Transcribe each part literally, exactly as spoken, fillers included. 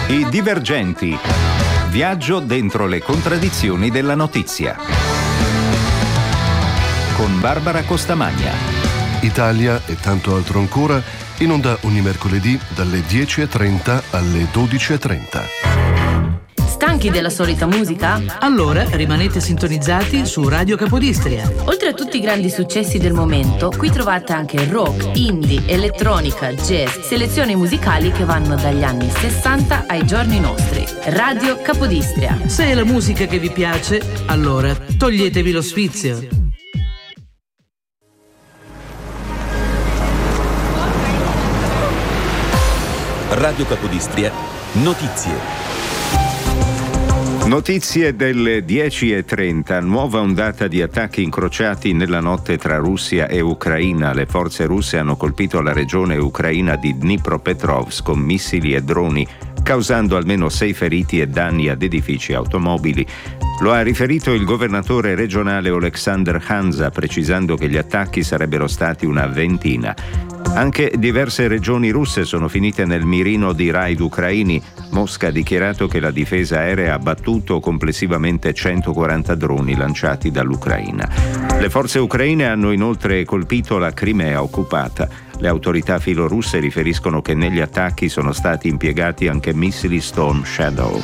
I Divergenti. Viaggio dentro le contraddizioni della notizia. Con Barbara Costamagna. Italia e tanto altro ancora, in onda ogni mercoledì dalle dieci e trenta alle dodici e trenta. Stanchi della solita musica? Allora rimanete sintonizzati su Radio Capodistria. Oltre a tutti i grandi successi del momento, qui trovate anche rock, indie, elettronica, jazz, selezioni musicali che vanno dagli anni sessanta ai giorni nostri. Radio Capodistria. Se è la musica che vi piace, allora toglietevi lo sfizio. Radio Capodistria, notizie. Notizie delle dieci e trenta. Nuova ondata di attacchi incrociati nella notte tra Russia e Ucraina. Le forze russe hanno colpito la regione ucraina di Dnipropetrovsk con missili e droni, causando almeno sei feriti e danni ad edifici e automobili. Lo ha riferito il governatore regionale Oleksandr Hanza, precisando che gli attacchi sarebbero stati una ventina. Anche diverse regioni russe sono finite nel mirino di raid ucraini. Mosca ha dichiarato che la difesa aerea ha abbattuto complessivamente centoquaranta droni lanciati dall'Ucraina. Le forze ucraine hanno inoltre colpito la Crimea occupata. Le autorità filorusse riferiscono che negli attacchi sono stati impiegati anche missili Storm Shadow.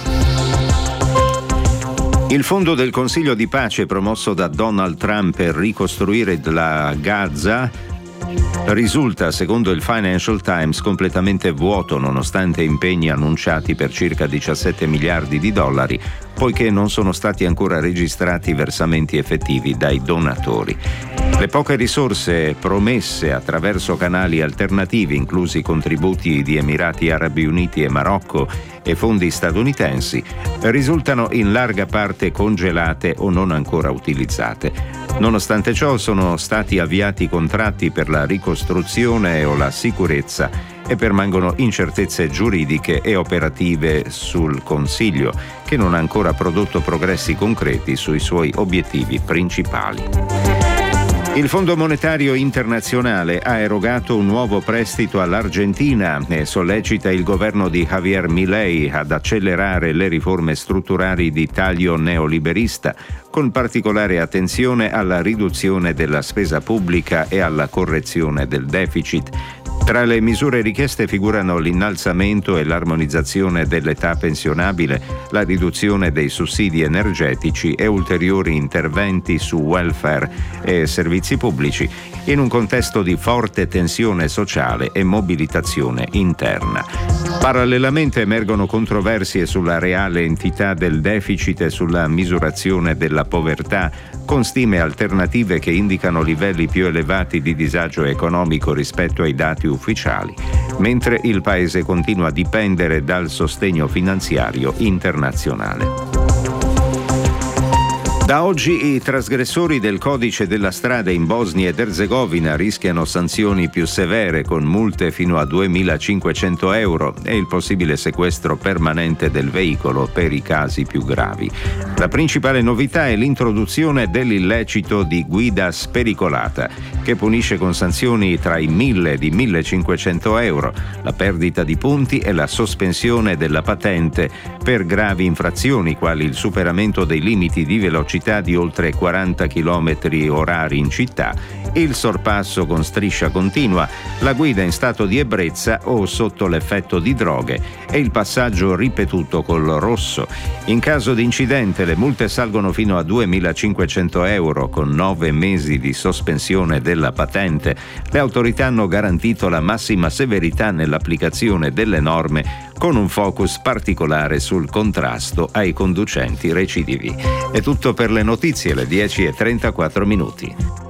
Il fondo del Consiglio di pace promosso da Donald Trump per ricostruire la Gaza risulta, secondo il Financial Times, completamente vuoto nonostante impegni annunciati per circa diciassette miliardi di dollari, poiché non sono stati ancora registrati versamenti effettivi dai donatori. Le poche risorse promesse attraverso canali alternativi, inclusi contributi di Emirati Arabi Uniti e Marocco e fondi statunitensi, risultano in larga parte congelate o non ancora utilizzate. Nonostante ciò, sono stati avviati contratti per la ricostruzione o la sicurezza e permangono incertezze giuridiche e operative sul Consiglio, che non ha ancora prodotto progressi concreti sui suoi obiettivi principali. Il Fondo Monetario Internazionale ha erogato un nuovo prestito all'Argentina e sollecita il governo di Javier Milei ad accelerare le riforme strutturali di taglio neoliberista, con particolare attenzione alla riduzione della spesa pubblica e alla correzione del deficit. Tra le misure richieste figurano l'innalzamento e l'armonizzazione dell'età pensionabile, la riduzione dei sussidi energetici e ulteriori interventi su welfare e servizi pubblici, in un contesto di forte tensione sociale e mobilitazione interna. Parallelamente emergono controversie sulla reale entità del deficit e sulla misurazione della povertà, con stime alternative che indicano livelli più elevati di disagio economico rispetto ai dati ufficiali, mentre il paese continua a dipendere dal sostegno finanziario internazionale. Da oggi i trasgressori del codice della strada in Bosnia ed Erzegovina rischiano sanzioni più severe, con multe fino a duemilacinquecento euro e il possibile sequestro permanente del veicolo per i casi più gravi. La principale novità è l'introduzione dell'illecito di guida spericolata, che punisce con sanzioni tra i mille e i millecinquecento euro, la perdita di punti e la sospensione della patente per gravi infrazioni, quali il superamento dei limiti di velocità di oltre quaranta chilometri orari in città, il sorpasso con striscia continua, la guida in stato di ebbrezza o sotto l'effetto di droghe e il passaggio ripetuto col rosso. In caso di incidente le multe salgono fino a duemilacinquecento euro, con nove mesi di sospensione della patente. Le autorità hanno garantito la massima severità nell'applicazione delle norme, con un focus particolare sul contrasto ai conducenti recidivi. È tutto per le notizie, alle dieci e trentaquattro minuti.